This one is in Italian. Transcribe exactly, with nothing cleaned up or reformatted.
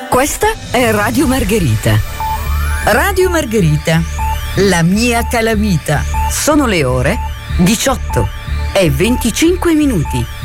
Questa è Radio Margherita. Radio Margherita, la mia calamita. Sono le ore diciotto e venticinque minuti.